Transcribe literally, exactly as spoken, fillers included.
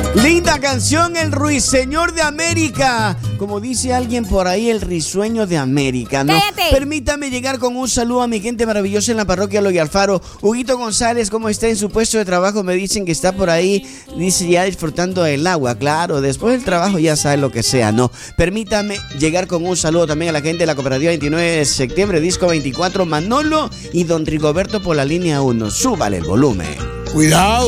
Linda canción, el Ruiseñor de América. Como dice alguien por ahí, el risueño de América, ¿no? ¡Cállate! Permítame llegar con un saludo a mi gente maravillosa en la parroquia Loy Alfaro. Huguito González, ¿cómo está en su puesto de trabajo? Me dicen que está por ahí, dice, ya disfrutando del agua. Claro, después del trabajo ya sabe lo que sea, ¿no? Permítame llegar con un saludo también a la gente de la cooperativa veintinueve de septiembre, disco veinticuatro, Manolo y don Rigoberto por la línea uno. Súbale el volumen. Cuidado.